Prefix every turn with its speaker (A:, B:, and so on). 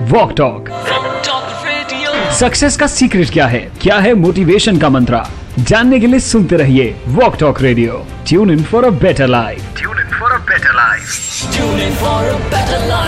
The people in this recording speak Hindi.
A: Walk talk. सक्सेस का सीक्रेट क्या है मोटिवेशन का मंत्रा, जानने के लिए सुनते रहिए walk talk radio. Tune in for a better life.